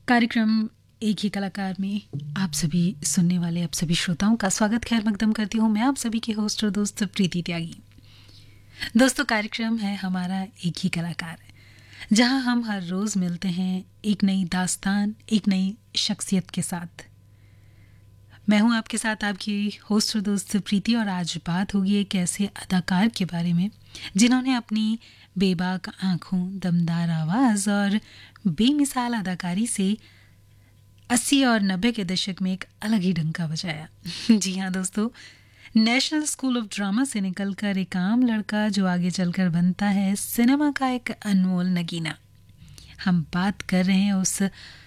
कार्यक्रम एक ही कलाकार में आप सभी सुनने वाले आप सभी श्रोताओं का स्वागत खैर मकदम करती हूँ। मैं आप सभी की होस्ट और दोस्त प्रीति त्यागी। दोस्तों, कार्यक्रम है हमारा एक ही कलाकार, जहाँ हम हर रोज़ मिलते हैं एक नई दास्तान, एक नई शख्सियत के साथ। मैं हूँ आपके साथ आपकी होस्ट और दोस्त प्रीति, और आज बात होगी एक ऐसे अदाकार के बारे में जिन्होंने अपनी बेबाक आँखों, दमदार आवाज़ और बेमिसाल अदाकारी से 80 और 90 के दशक में एक अलग ही डंका बजाया। जी हाँ दोस्तों, नेशनल स्कूल ऑफ ड्रामा से निकलकर एक आम लड़का जो आगे चलकर बनता है सिनेमा का एक अनमोल नगीना। हम बात कर रहे हैं उस